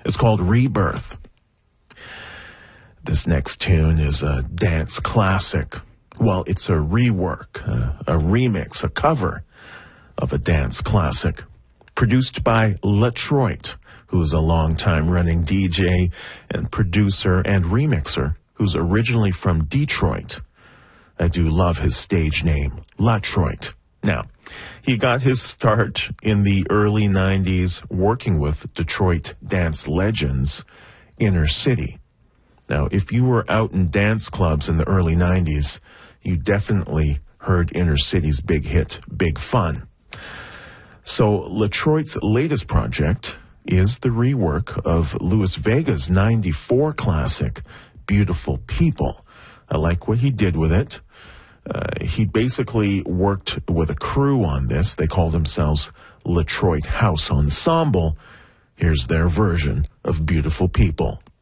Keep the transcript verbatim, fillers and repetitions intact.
It's called Rebirth. This next tune is a dance classic. Well, it's a rework, a, a remix, a cover of a dance classic, produced by Latroit, who's a long-time running D J and producer and remixer, who's originally from Detroit. I do love his stage name, Latroit. Now, he got his start in the early nineties working with Detroit dance legends, Inner City. Now, if you were out in dance clubs in the early nineties, you definitely heard Inner City's big hit, Big Fun. So Latroit's latest project is the rework of Louis Vega's ninety-four classic, Beautiful People. I like what he did with it. Uh, he basically worked with a crew on this. They call themselves Latroit House Ensemble. Here's their version of Beautiful People.